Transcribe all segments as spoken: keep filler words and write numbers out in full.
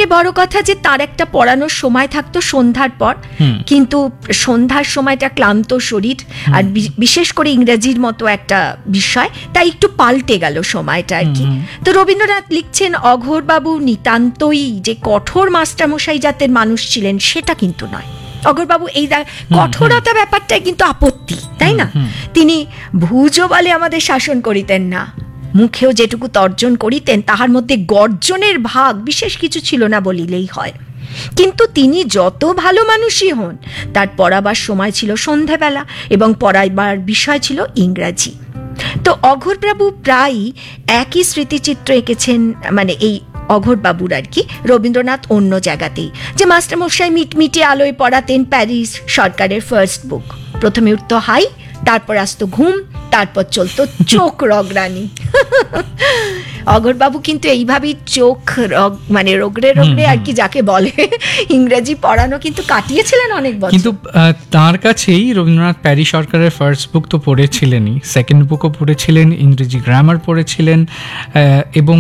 বড় কথা যে তার একটা পড়ানোর সময় থাকতো সন্ধ্যার পর, কিন্তু সন্ধ্যার সময়টা ক্লান্ত শরীর আর বিশেষ করে ইংরেজির মতো একটা বিষয়, তাই একটু পাল্টে গেল সময়টা আর কি। তো রবীন্দ্রনাথ লিখছেন অঘোরবাবু নিতান্তই যে কঠোর মাস্টারমশাই জাতের মানুষ ছিলেন সেটা কিন্তু নয়। অঘোরবাবু এই কঠোরতা ব্যাপারটাই কিন্তু আপত্তি, তাই না? তিনি ভুজ বলে আমাদের শাসন করিতেন না, মুখেও যেটুকু তর্জন করিতেন তাহার মধ্যে গর্জনের ভাগ বিশেষ কিছু ছিল না বলিলেই হয়। কিন্তু তিনি যত ভালো মানুষই হন, তার পড়াবার সময় ছিল সন্ধ্যাবেলা এবং পড়াইবার বিষয় ছিল ইংরাজি। তো অঘোরবাবু প্রায়ই একই স্মৃতিচিত্র এঁকেছেন, মানে এই অঘোরবাবুর আর কি, রবীন্দ্রনাথ অন্য জায়গাতেই, যে মাস্টারমশাই মিটমিটে আলোয় পড়াতেন প্যারিস সরকারের ফার্স্ট বুক। প্রথমে উঠতো হাই, তারপর আসতো ঘুম, তারপর চলতো চোখ রগরানি। অঘোরবাবু কিন্তু এইভাবেই চোখ রগ মানে রগড়ে রগড়ে আর কি যাকে বলে ইংরেজি পড়ানো কিন্তু কাটিয়েছিলেন অনেক বছর। কিন্তু তার কাছেই রবীন্দ্রনাথ প্যারিস সরকারের ফার্স্ট বুক তো পড়েছিলেনই, সেকেন্ড বুকও পড়েছিলেন, ইংরেজি গ্রামার পড়েছিলেন, এবং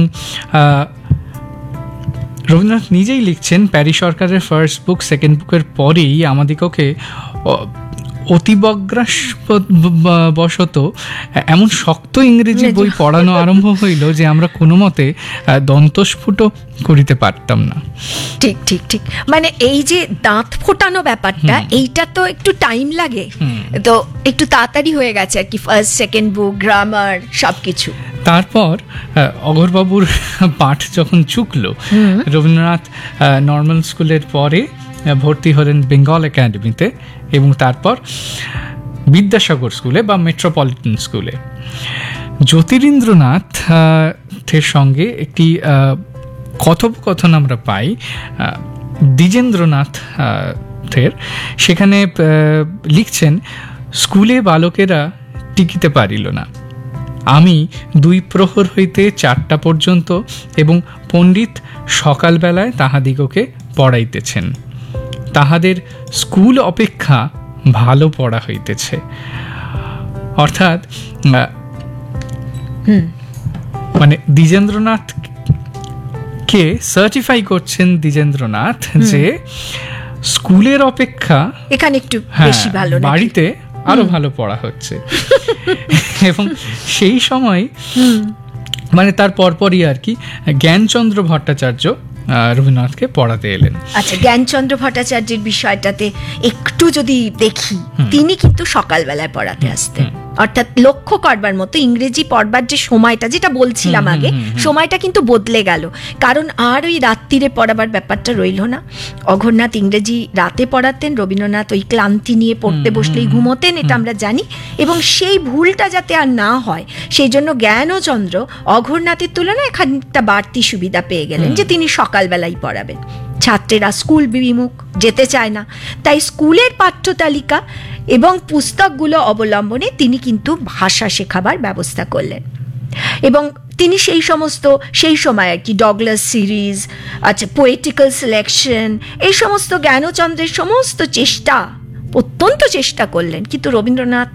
রবীন্দ্রনাথ নিজেই লিখছেন প্যারিস সরকারের ফার্স্ট বুক সেকেন্ড বুকের পরেই আমাদিগকে অতিবগ্রাস বশত এমন শক্ত ইংরেজি বই পড়ানো আরম্ভ হইল যে আমরা কোনো মতে দন্তস্ফুট করিতে পারতাম না। ঠিক ঠিক ঠিক মানে এই যে দাঁত ফোটানো ব্যাপারটা, এইটা তো একটু টাইম লাগে, তো একটু তাড়াতাড়ি হয়ে গেছে আর কি, ফার্স্ট সেকেন্ড বুক গ্রামার সবকিছু। তারপর অঘোরবাবুর পাঠ যখন চুকলো, রবীন্দ্রনাথ নর্মাল স্কুলের পরে ভর্তি হলেন বেঙ্গল একাডেমিতে এবং তারপর বিদ্যাসাগর স্কুলে বা মেট্রোপলিটন স্কুলে। জ্যোতিরিন্দ্রনাথের সঙ্গে একটি কথোপকথন আমরা পাই দ্বিজেন্দ্রনাথের, সেখানে লিখছেন স্কুলে বালকেরা টিকিতে পারিল না, আমি দুই প্রহর হইতে চারটা পর্যন্ত এবং পণ্ডিত সকালবেলায় তাহাদিগকে পড়াইতেছেন, তাহাদের স্কুল অপেক্ষা ভালো পড়া হইতেছে। অর্থাৎ মানে দ্বিজেন্দ্রনাথ কে সার্টিফাই করছেন দ্বিজেন্দ্রনাথ যে স্কুলের অপেক্ষা এখানে একটু বেশি ভালো, বাড়িতে আরো ভালো পড়া হচ্ছে। এবং সেই সময় মানে তার পরপরই আর কি জ্ঞানচন্দ্র ভট্টাচার্য রবীন্দ্রনাথকে পড়াতে এলেন। আচ্ছা, জ্ঞানচন্দ্র ভট্টাচার্যের বিষয়টাতে একটু যদি দেখি, তিনি কিন্তু সকালবেলায় পড়াতে আসতেন, অর্থাৎ লক্ষ্য করবার মতো ইংরেজি পড়বার যে সময়টা যেটা বলছিলাম আগে, সময়টা কিন্তু বদলে গেল, কারণ আর ওই রাত্রিরে পড়াবার ব্যাপারটা রইল না। অঘোরনাথ ইংরেজি রাতে পড়াতেন, রবীন্দ্রনাথ ওই ক্লান্তি নিয়ে পড়তে বসলেই ঘুমোতেন, এটা আমরা জানি, এবং সেই ভুলটা যাতে আর না হয় সেই জন্য জ্ঞানচন্দ্র অঘোরনাথের তুলনায় খানিকটা বাড়তি সুবিধা পেয়ে গেলেন যে তিনি সকালবেলাই পড়াবেন। ছাত্রেরা স্কুল বিমুখ, যেতে চায় না, তাই স্কুলের পাঠ্য তালিকা এবং পুস্তকগুলো অবলম্বনে তিনি কিন্তু ভাষা শেখাবার ব্যবস্থা করলেন। এবং তিনি সেই সমস্ত সেই সময় আর কি ডগলাস সিরিজ, আচ্ছা পোয়েটিক্যাল সিলেকশন, এই সমস্ত জ্ঞানচন্দ্রের সমস্ত চেষ্টা, অত্যন্ত চেষ্টা করলেন, কিন্তু রবীন্দ্রনাথ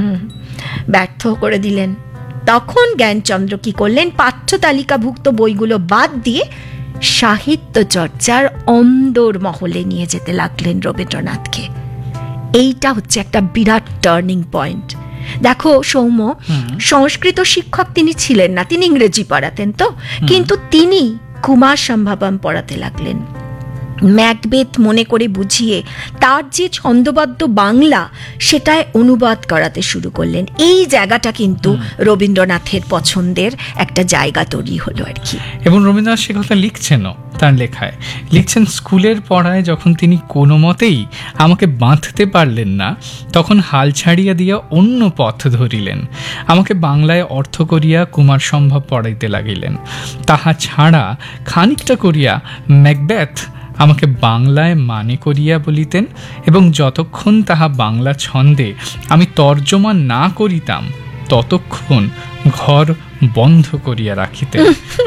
ব্যর্থ করে দিলেন। তখন জ্ঞানচন্দ্র কি করলেন, পাঠ্য তালিকাভুক্ত বইগুলো বাদ দিয়ে সাহিত্য চর্চার অন্দর মহলে নিয়ে যেতে লাগলেন রবীন্দ্রনাথকে। এইটা হচ্ছে একটা বিরাট টার্নিং পয়েন্ট। দেখো সৌম্য, সংস্কৃত শিক্ষক তিনি ছিলেন না, তিনি ইংরেজি পড়াতেন তো, কিন্তু তিনি কুমার সম্ভবম পড়াতে লাগলেন। ম্যাকবেথ মনে করে বুঝিয়ে তার যে ছন্দবদ্ধ বাংলা সেটায় অনুবাদ করাতে শুরু করলেন। এই জায়গাটা কিন্তু রবীন্দ্রনাথের পছন্দের একটা জায়গা তৈরি হলো আর কি। এবং রবীন্দ্রনাথ সে কথা লিখছেনও তার লেখায়, লিখছেন স্কুলের পড়ায় যখন তিনি কোনো মতেই আমাকে বাঁধতে পারলেন না, তখন হাল ছাড়িয়া দিয়া অন্য পথ ধরিলেন, আমাকে বাংলায় অর্থ করিয়া কুমার সম্ভব পড়াইতে লাগিলেন। তাহা ছাড়া খানিকটা করিয়া ম্যাকবেথ আমাকে বাংলায় মানে করিয়া বলিতেন, এবং যতক্ষণ তাহা বাংলা ছন্দে আমি তর্জমা না করিতাম ততক্ষণ ঘর বন্ধ করিয়া রাখিতেন।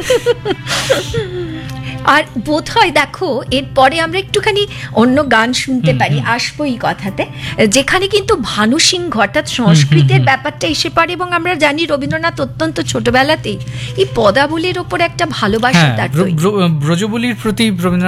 আর বোধ হয় দেখো এরপরে আমরা একটুখানি অন্য গান শুনতে পারি, আসবো এই কথাতে, যেখানে কিন্তু ভানু সিংহ অর্থাৎ সংস্কৃতের ব্যাপারটা এসে পড়ে, এবং আমরা জানি রবীন্দ্রনাথ অত্যন্ত ছোটবেলাতেই এই পদাবলীর ওপর একটা ভালোবাসা তার, ব্রজবলির প্রতি